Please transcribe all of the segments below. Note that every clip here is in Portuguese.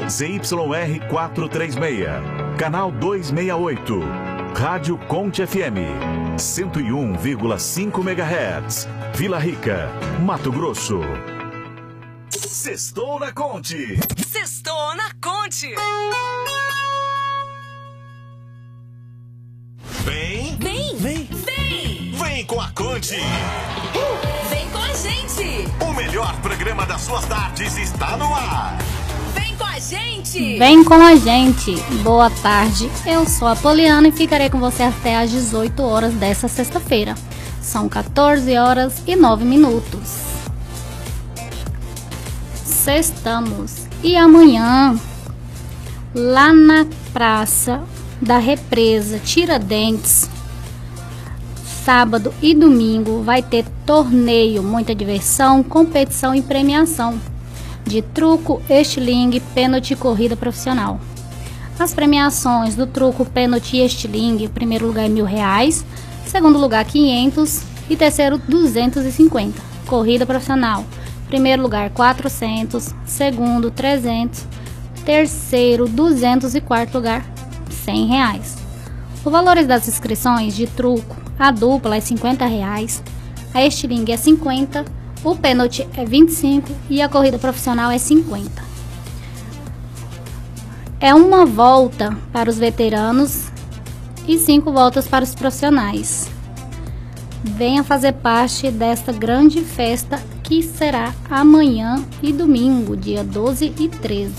ZYR 436, canal 268, Rádio Conte FM, 101,5 MHz, Vila Rica, Mato Grosso. Sextou na Conte. Sextou na Conte. Vem. Vem com a Conte. Vem com a gente. O melhor programa das suas tardes está no ar. Vem com a gente. Vem com a gente. Boa tarde. Eu sou a Poliana e ficarei com você até às 18 horas dessa sexta-feira. São 14 horas e 9 minutos. Sextamos. E amanhã, lá na Praça da Represa Tiradentes, sábado e domingo, vai ter torneio, muita diversão, competição e premiação de truco, estilingue, pênalti e corrida profissional. As premiações do truco, pênalti e estilingue: primeiro lugar R$1.000, segundo lugar 500 e terceiro 250. Corrida profissional: primeiro lugar 400, segundo 300, terceiro 200 e quarto lugar R$100. Os valores das inscrições de truco: a dupla é R$50, a estilingue é 50, o pênalti é 25 e a corrida profissional é 50. É uma volta para os veteranos e 5 voltas para os profissionais. Venha fazer parte desta grande festa que será amanhã e domingo, dia 12 e 13.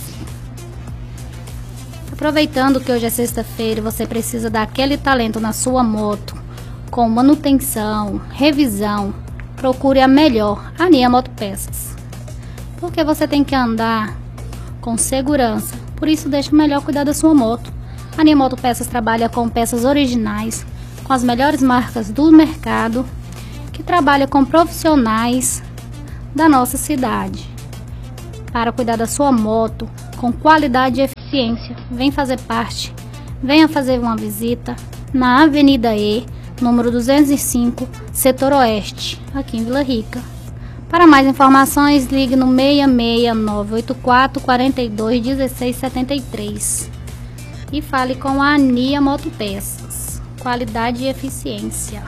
Aproveitando que hoje é sexta-feira e você precisa daquele talento na sua moto, com manutenção, revisão, procure a melhor, a Nia Motopeças. Porque você tem que andar com segurança, por isso deixe melhor cuidar da sua moto. A Nia Motopeças trabalha com peças originais, com as melhores marcas do mercado, que trabalha com profissionais da nossa cidade. Para cuidar da sua moto com qualidade e eficiência, vem fazer parte, venha fazer uma visita na Avenida E, número 205, setor oeste, aqui em Vila Rica. Para mais informações, ligue no 66984 42 16 73 e fale com a Ania Motopeças. Qualidade e eficiência.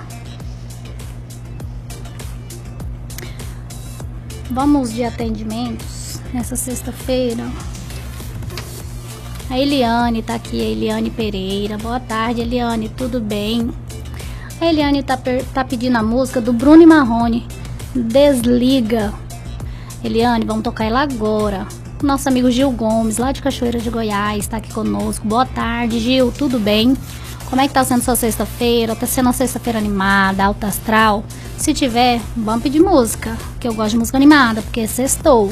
Vamos de atendimentos nessa sexta-feira. A Eliane tá aqui, a Eliane Pereira. Boa tarde, Eliane, tudo bem? A Eliane tá pedindo a música do Bruno e Marrone, Desliga. Eliane, vamos tocar ela agora. Nosso amigo Gil Gomes, lá de Cachoeira de Goiás, tá aqui conosco. Boa tarde, Gil, tudo bem? Como é que tá sendo sua sexta-feira? Tá sendo uma sexta-feira animada, alta astral? Se tiver, vamos pedir música, que eu gosto de música animada, porque sextou.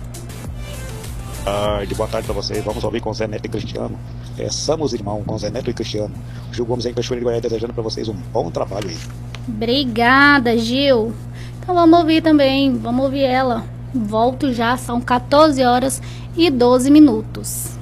Boa tarde pra vocês. Vamos ouvir com Zé Neto e Cristiano. Somos irmãos com Zé Neto e Cristiano. Gil Gomes em Cachoeira de Goiás desejando pra vocês um bom trabalho aí. Obrigada, Gil. Então vamos ouvir também, vamos ouvir ela. Volto já, são 14 horas e 12 minutos.